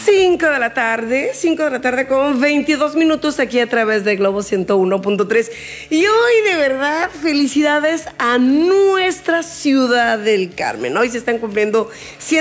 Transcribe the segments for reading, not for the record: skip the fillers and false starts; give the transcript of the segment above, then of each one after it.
5 de la tarde con 22 minutos aquí a través de Globo 101.3. Y hoy de verdad felicidades a nuestra ciudad del Carmen. Hoy se están cumpliendo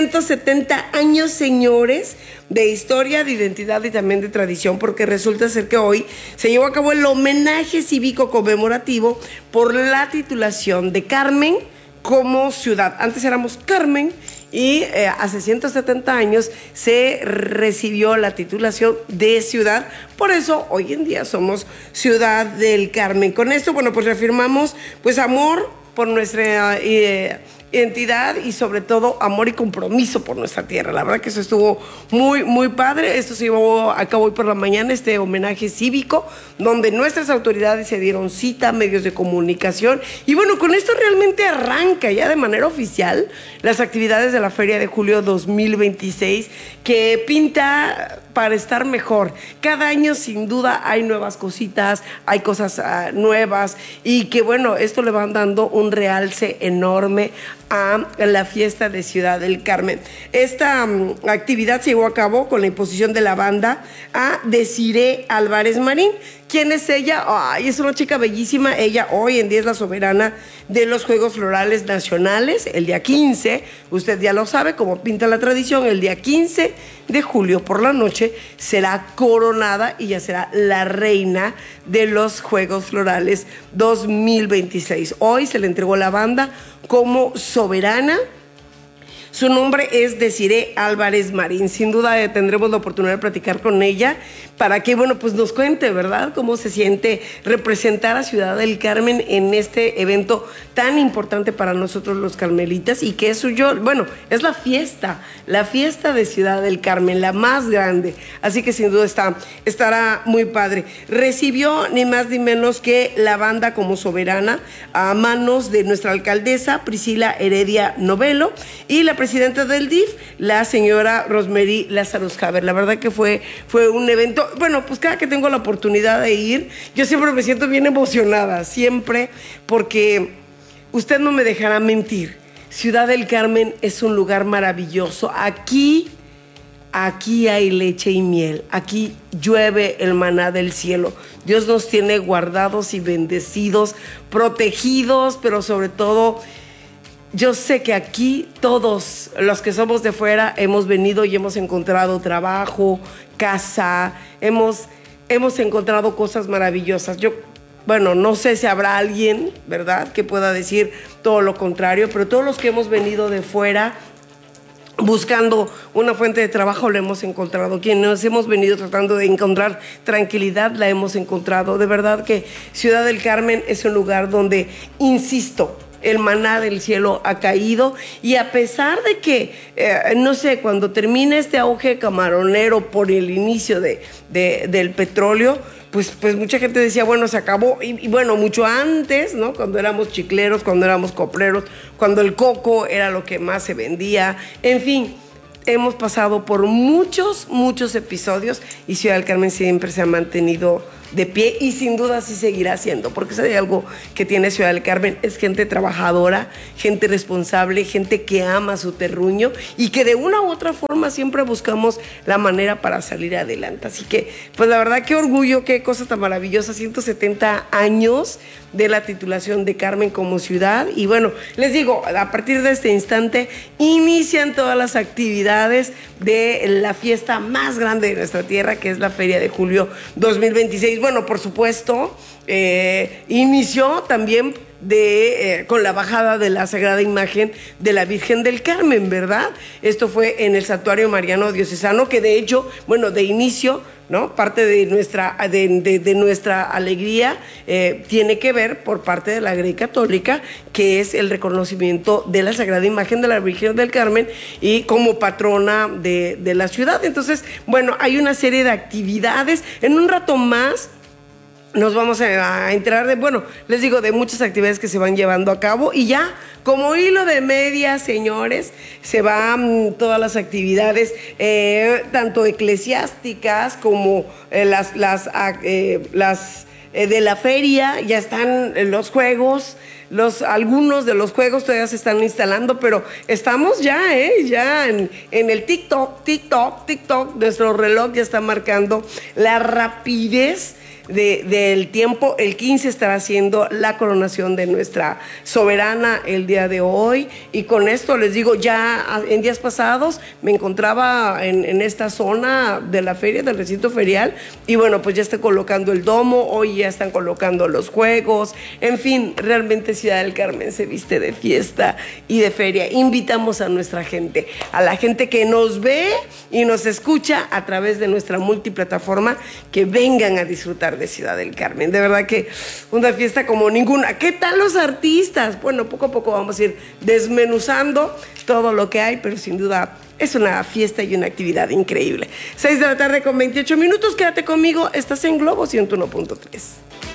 170 años, señores, de historia, de identidad y también de tradición, porque resulta ser que hoy se llevó a cabo el homenaje cívico conmemorativo por la titulación de Carmen como ciudad. Antes éramos Carmen y hace 170 años se recibió la titulación de ciudad. Por eso hoy en día somos Ciudad del Carmen. Con esto, bueno, pues reafirmamos pues amor por nuestra identidad y sobre todo amor y compromiso por nuestra tierra. La verdad que eso estuvo muy, muy padre. Esto se llevó a cabo hoy por la mañana, este homenaje cívico, donde nuestras autoridades se dieron cita, medios de comunicación. Y bueno, con esto realmente arranca ya de manera oficial las actividades de la Feria de Julio 2026, que pinta para estar mejor. Cada año sin duda hay nuevas cositas, hay cosas nuevas, y que bueno, esto le van dando un realce enorme a la fiesta de Ciudad del Carmen. Esta actividad se llevó a cabo con la imposición de la banda a Desiree Álvarez Marín. ¿Quién es ella? Ay, es una chica bellísima. Ella hoy en día es la soberana de los Juegos Florales Nacionales. El día 15, usted ya lo sabe, como pinta la tradición, el día 15 de julio por la noche será coronada y ya será la reina de los Juegos Florales 2026. Hoy se le entregó la banda como soberana. Su nombre es Desiree Álvarez Marín. Sin duda tendremos la oportunidad de platicar con ella para que, bueno, pues nos cuente, ¿verdad?, cómo se siente representar a Ciudad del Carmen en este evento tan importante para nosotros los carmelitas, y que es suyo, bueno, es la fiesta de Ciudad del Carmen, la más grande. Así que sin duda estará muy padre. Recibió ni más ni menos que la banda como soberana a manos de nuestra alcaldesa Priscila Heredia Novelo y la presidenta del DIF, la señora Rosemary Lázaro Javer. La verdad que fue un evento, bueno, pues cada que tengo la oportunidad de ir, yo siempre me siento bien emocionada, siempre, porque usted no me dejará mentir, Ciudad del Carmen es un lugar maravilloso. Aquí hay leche y miel, aquí llueve el maná del cielo. Dios nos tiene guardados y bendecidos, protegidos, pero sobre todo yo sé que aquí todos los que somos de fuera hemos venido y hemos encontrado trabajo, casa, hemos encontrado cosas maravillosas. Bueno, no sé si habrá alguien, ¿verdad?, que pueda decir todo lo contrario, pero todos los que hemos venido de fuera buscando una fuente de trabajo la hemos encontrado. Quienes hemos venido tratando de encontrar tranquilidad la hemos encontrado. De verdad que Ciudad del Carmen es un lugar donde, insisto, el maná del cielo ha caído, y a pesar de que, no sé, cuando termine este auge camaronero por el inicio del petróleo, pues mucha gente decía, bueno, se acabó, y bueno, mucho antes, ¿no?, cuando éramos chicleros, cuando éramos copleros, cuando el coco era lo que más se vendía, en fin, hemos pasado por muchos episodios, y Ciudad del Carmen siempre se ha mantenido de pie, y sin duda sí seguirá siendo, porque si hay algo que tiene Ciudad del Carmen es gente trabajadora, gente responsable, gente que ama su terruño y que de una u otra forma siempre buscamos la manera para salir adelante. Así que, pues la verdad, qué orgullo, qué cosa tan maravillosa, 170 años de la titulación de Carmen como ciudad. Y bueno, les digo, a partir de este instante inician todas las actividades de la fiesta más grande de nuestra tierra, que es la Feria de Julio 2026. Bueno, por supuesto, inició también con la bajada de la Sagrada Imagen de la Virgen del Carmen, ¿verdad? Esto fue en el Santuario Mariano Diocesano, que de hecho, bueno, de inicio, ¿no?, parte de nuestra alegría tiene que ver por parte de la Grey Católica, que es el reconocimiento de la Sagrada Imagen de la Virgen del Carmen y como patrona de la ciudad. Entonces, bueno, hay una serie de actividades. En un rato más nos vamos a enterar les digo, de muchas actividades que se van llevando a cabo, y ya como hilo de media, señores, se van todas las actividades, tanto eclesiásticas como las de la feria. Ya están los juegos, algunos de los juegos todavía se están instalando, pero estamos ya en el TikTok. Nuestro reloj ya está marcando la rapidez del tiempo. El 15 estará haciendo la coronación de nuestra soberana el día de hoy, y con esto les digo, ya en días pasados me encontraba en esta zona de la feria, del recinto ferial, y bueno, pues ya está colocando el domo, hoy ya están colocando los juegos, en fin, realmente Ciudad del Carmen se viste de fiesta y de feria. Invitamos a nuestra gente, a la gente que nos ve y nos escucha a través de nuestra multiplataforma, que vengan a disfrutar de Ciudad del Carmen. De verdad que una fiesta como ninguna. ¿Qué tal los artistas? Bueno, poco a poco vamos a ir desmenuzando todo lo que hay, pero sin duda es una fiesta y una actividad increíble. 6 de la tarde con 28 minutos. Quédate conmigo, estás en Globo 101.3.